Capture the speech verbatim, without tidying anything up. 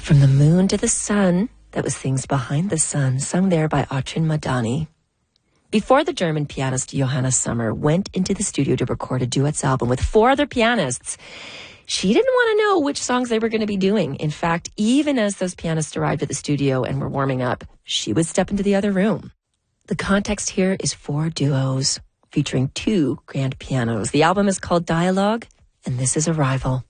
From the Moon to the Sun, that was Things Behind the Sun, sung there by Achin Madani. Before the German pianist Johanna Sommer went into the studio to record a duets album with four other pianists, she didn't want to know which songs they were going to be doing. In fact, even as those pianists arrived at the studio and were warming up, she would step into the other room. The context here is four duos featuring two grand pianos. The album is called Dialogue, and this is Arrival.